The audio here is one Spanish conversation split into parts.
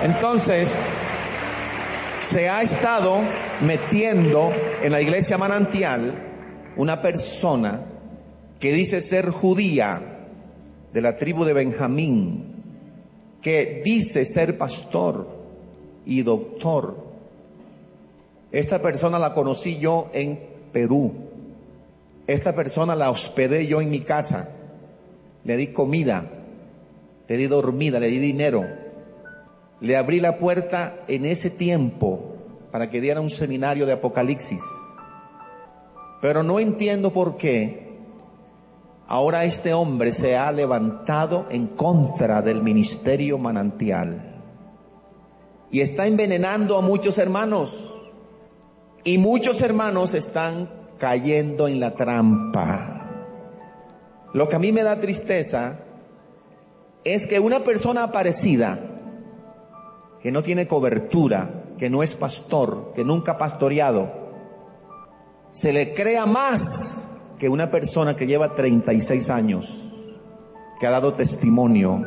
Entonces, se ha estado metiendo en la iglesia Manantial una persona que dice ser judía de la tribu de Benjamín, que dice ser pastor y doctor. Esta persona la conocí yo en Perú. Esta persona la hospedé yo en mi casa. Le di comida, le di dormida, le di dinero. Le abrí la puerta en ese tiempo para que diera un seminario de Apocalipsis. Pero no entiendo por qué ahora este hombre se ha levantado en contra del ministerio Manantial y está envenenando a muchos hermanos, y muchos hermanos están cayendo en la trampa. Lo que a mí me da tristeza es que una persona aparecida, que no tiene cobertura, que no es pastor, que nunca ha pastoreado, se le crea más que una persona que lleva 36 años, que ha dado testimonio,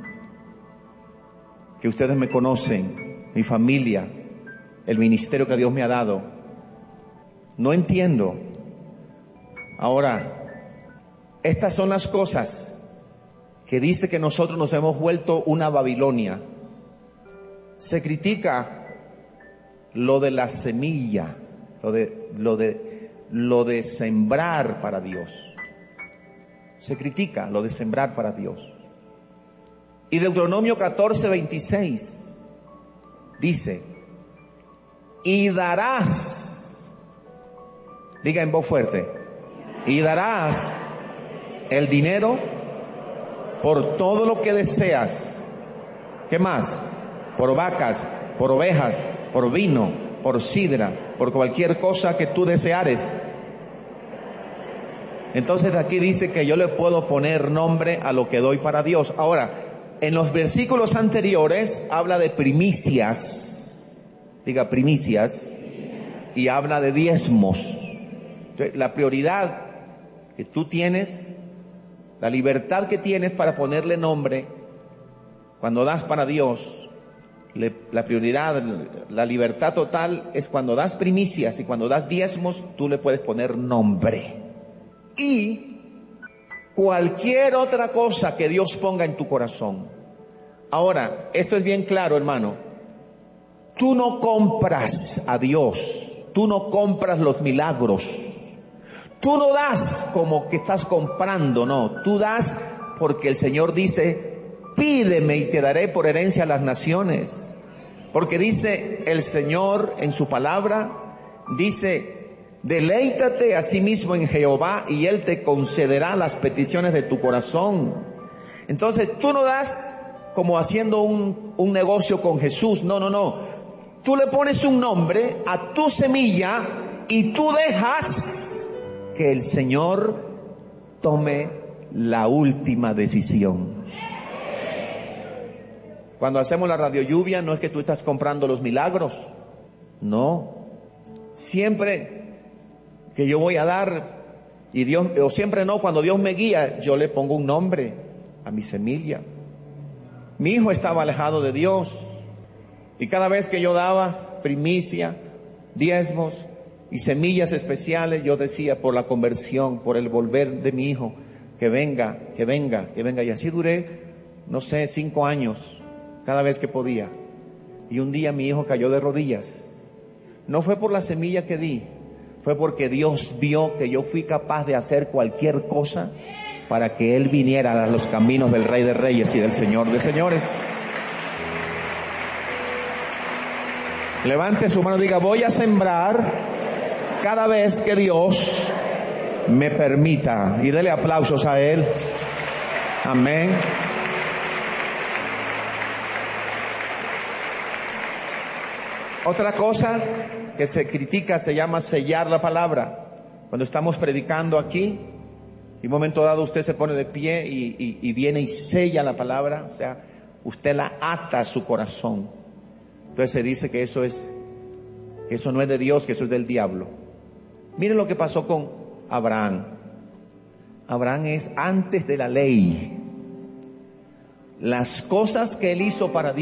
que ustedes me conocen, mi familia, el ministerio que Dios me ha dado. No entiendo. Ahora, estas son las cosas que dice que nosotros nos hemos vuelto una Babilonia. Se critica lo de la semilla, lo de sembrar para Dios. Se critica lo de sembrar para Dios. Y Deuteronomio 14:26 dice: y darás, diga en voz fuerte, y darás el dinero por todo lo que deseas. ¿Qué más? Por vacas, por ovejas, por vino, por sidra, por cualquier cosa que tú deseares. Entonces aquí dice que yo le puedo poner nombre a lo que doy para Dios. Ahora, en los versículos anteriores habla de primicias, diga primicias, y habla de diezmos. Entonces, la prioridad que tú tienes, la libertad que tienes para ponerle nombre, cuando das para Dios, la prioridad, la libertad total es cuando das primicias y cuando das diezmos, tú le puedes poner nombre. Y cualquier otra cosa que Dios ponga en tu corazón. Ahora, esto es bien claro, hermano. Tú no compras a Dios, tú no compras los milagros, tú no das como que estás comprando, no, tú das porque el Señor dice: pídeme y te daré por herencia a las naciones. Porque dice el Señor en su palabra, dice: deleítate a sí mismo en Jehová y Él te concederá las peticiones de tu corazón. Entonces tú no das como haciendo un negocio con Jesús, no. Tú le pones un nombre a tu semilla y tú dejas que el Señor tome la última decisión. Cuando hacemos la radio lluvia, no es que tú estás comprando los milagros, no. Siempre que yo voy a dar, y Dios, o siempre no, cuando Dios me guía, yo le pongo un nombre a mi semilla. Mi hijo estaba alejado de Dios, y cada vez que yo daba primicia, diezmos y semillas especiales, yo decía: por la conversión, por el volver de mi hijo, que venga, y así duré, no sé, 5 años, cada vez que podía. Y un día mi hijo cayó de rodillas. No fue por la semilla que di, fue porque Dios vio que yo fui capaz de hacer cualquier cosa para que él viniera a los caminos del Rey de Reyes y del Señor de Señores. Levante su mano y diga: voy a sembrar cada vez que Dios me permita. Y dele aplausos a Él. Amén. Otra cosa que se critica se llama sellar la palabra. Cuando estamos predicando aquí, y un momento dado usted se pone de pie y viene y sella la palabra, o sea, usted la ata a su corazón. Entonces se dice que eso no es de Dios, que eso es del diablo. Miren lo que pasó con Abraham. Abraham es antes de la ley. Las cosas que él hizo para Dios